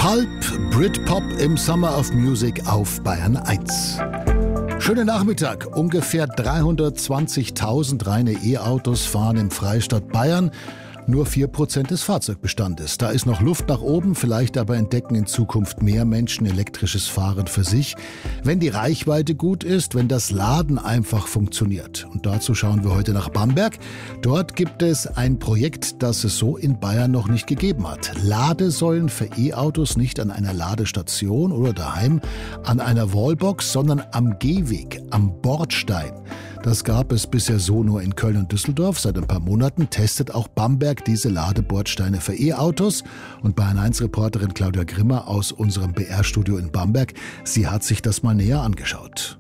Pulp, Britpop im Summer of Music auf Bayern 1. Schönen Nachmittag. Ungefähr 320.000 reine E-Autos fahren im Freistaat Bayern. Nur 4% des Fahrzeugbestandes. Da ist noch Luft nach oben, vielleicht aber entdecken in Zukunft mehr Menschen elektrisches Fahren für sich, wenn die Reichweite gut ist, wenn das Laden einfach funktioniert. Und dazu schauen wir heute nach Bamberg. Dort gibt es ein Projekt, das es so in Bayern noch nicht gegeben hat. Ladesäulen für E-Autos nicht an einer Ladestation oder daheim an einer Wallbox, sondern am Gehweg, am Bordstein. Das gab es bisher so nur in Köln und Düsseldorf. Seit ein paar Monaten testet auch Bamberg diese Ladebordsteine für E-Autos. Und Bayern 1-Reporterin Claudia Grimmer aus unserem BR-Studio in Bamberg, sie hat sich das mal näher angeschaut.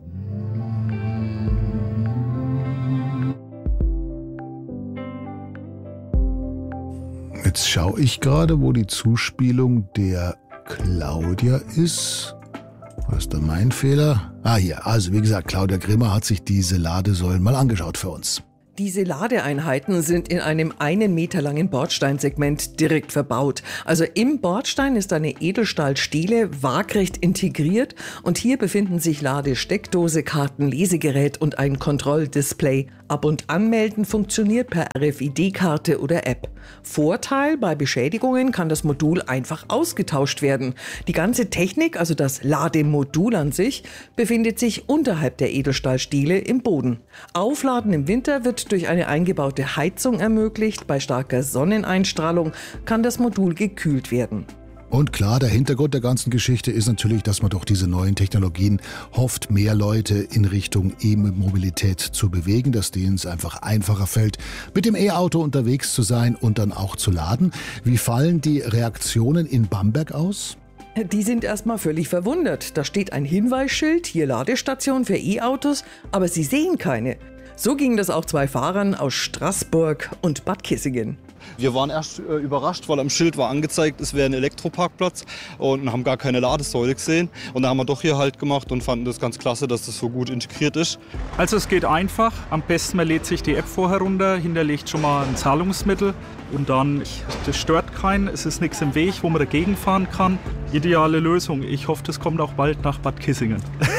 Jetzt schaue ich gerade, wo die Zuspielung der Claudia ist. Was ist da mein Fehler? Hier. Also wie gesagt, Claudia Grimmer hat sich diese Ladesäulen mal angeschaut für uns. Diese Ladeeinheiten sind in einem 1 Meter langen Bordsteinsegment direkt verbaut. Also im Bordstein ist eine Edelstahlstele waagrecht integriert und hier befinden sich Ladesteckdose, Karten, Lesegerät und ein Kontrolldisplay. Ab- und Anmelden funktioniert per RFID-Karte oder App. Vorteil: bei Beschädigungen kann das Modul einfach ausgetauscht werden. Die ganze Technik, also das Lademodul an sich, befindet sich unterhalb der Edelstahlstiele im Boden. Aufladen im Winter wird durch eine eingebaute Heizung ermöglicht. Bei starker Sonneneinstrahlung kann das Modul gekühlt werden. Und klar, der Hintergrund der ganzen Geschichte ist natürlich, dass man durch diese neuen Technologien hofft, mehr Leute in Richtung E-Mobilität zu bewegen, dass denen es einfach einfacher fällt, mit dem E-Auto unterwegs zu sein und dann auch zu laden. Wie fallen die Reaktionen in Bamberg aus? Die sind erstmal völlig verwundert. Da steht ein Hinweisschild, hier Ladestation für E-Autos, aber sie sehen keine. So ging das auch 2 Fahrern aus Straßburg und Bad Kissingen. Wir waren erst überrascht, weil am Schild war angezeigt, es wäre ein Elektroparkplatz und haben gar keine Ladesäule gesehen. Und da haben wir doch hier Halt gemacht und fanden das ganz klasse, dass das so gut integriert ist. Also es geht einfach. Am besten man lädt sich die App vorher runter, hinterlegt schon mal ein Zahlungsmittel und dann, das stört keinen, es ist nichts im Weg, wo man dagegen fahren kann. Ideale Lösung. Ich hoffe, das kommt auch bald nach Bad Kissingen.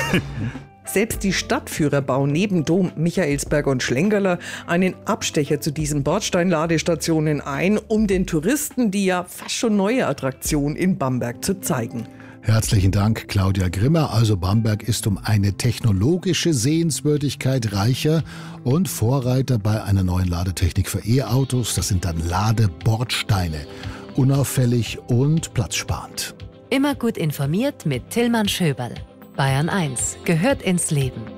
Selbst die Stadtführer bauen neben Dom, Michaelsberg und Schlengerler einen Abstecher zu diesen Bordsteinladestationen ein, um den Touristen die ja fast schon neue Attraktion in Bamberg zu zeigen. Herzlichen Dank, Claudia Grimmer. Also Bamberg ist um eine technologische Sehenswürdigkeit reicher und Vorreiter bei einer neuen Ladetechnik für E-Autos. Das sind dann Ladebordsteine. Unauffällig und platzsparend. Immer gut informiert mit Tillmann Schöberl. Bayern 1 gehört ins Leben.